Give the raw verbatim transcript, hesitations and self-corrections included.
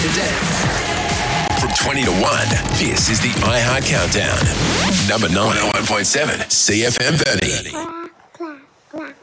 to dance. From twenty to one, this is the iHeart Countdown. Number nine, one oh one point seven, C F M thirty. Clap, clap, clap.